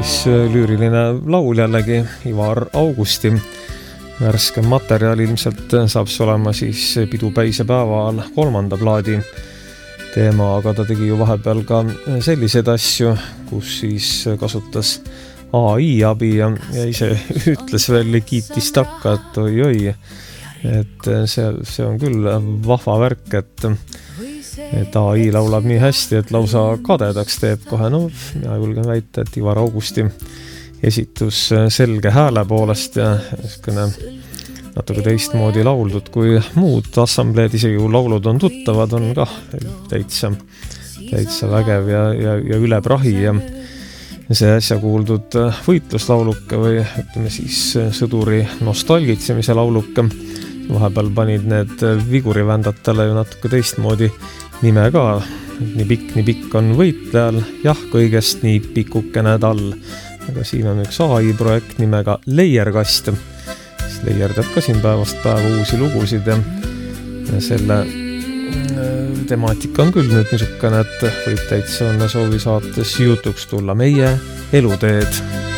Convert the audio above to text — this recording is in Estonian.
siis lüüriline laul jällegi Ivar Augusti värske materjal ilmselt saab see olema siis pidupäise päeval 3. plaadi teema, aga ta tegi ju vahepeal ka selliseid asju, kus siis kasutas AI abi ja ise ütles veel, kiitis takka, et oi, et see on küll vahva värk, et AI laulab nii hästi, et lausa kadedaks teeb kohe. No, mina julgen väita, et Ivar Augusti esitus selge hääle poolest ja natuke teistmoodi lauldud kui muud assambleed, isegi kui laulud on tuttavad, on ka täitsa vägev ja üle prahi ja see äsja kuuldud võitluslauluke või ütleme siis sõduri nostalgitsemise lauluke. Vahepeal panid need vigurivändatele ju natuke teistmoodi nime ka. Nii pikk on võitlejal, jah, kõigest nii pikukene tall. Aga siin on üks AI projekt nimega Leierkast. Leier teeb ka siin päevast päeva uusi lugusid ja selle temaatika on küll nüüd niisugune, et võib täitsa on soovi saates jutuks tulla meie eluteed.